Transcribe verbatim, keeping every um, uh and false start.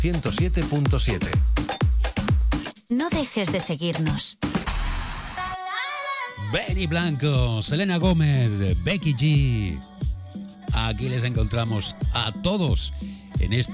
ciento siete punto siete. No dejes de seguirnos. Benny Blanco, Selena Gómez, Becky G. Aquí les encontramos a todos en este